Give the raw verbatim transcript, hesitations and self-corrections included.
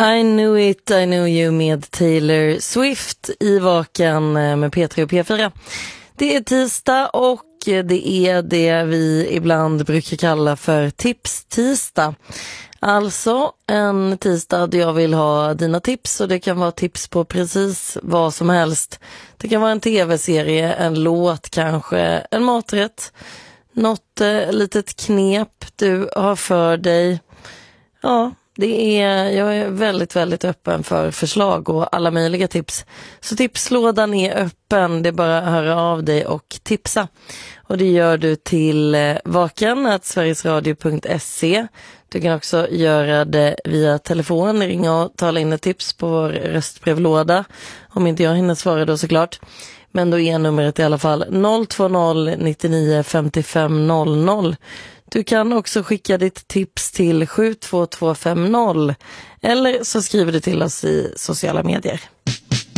I knew it, I knew you med Taylor Swift i Vaken med P tre och P fyra. Det är tisdag och det är det vi ibland brukar kalla för tips-tisdag. Alltså en tisdag där jag vill ha dina tips, och det kan vara tips på precis vad som helst. Det kan vara en tv-serie, en låt kanske, en maträtt, något eh, litet knep du har för dig. Ja, det är, jag är väldigt, väldigt öppen för förslag och alla möjliga tips. Så tipslådan är öppen, det är bara att höra av dig och tipsa. Och det gör du till vaken snabel-a sverigesradio punkt se. Du kan också göra det via telefon, ringa och tala in ett tips på vår röstbrevlåda. Om inte jag hinner svara då såklart. Men då är numret i alla fall noll två noll nittionio femtiofem noll noll. Du kan också skicka ditt tips till sju två två fem noll eller så skriver du till oss i sociala medier.